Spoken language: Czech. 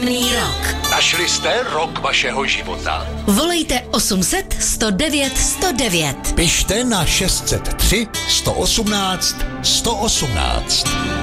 Rok. Našli jste rok vašeho života. Volejte 800 109 109. Pište na 603 118 118.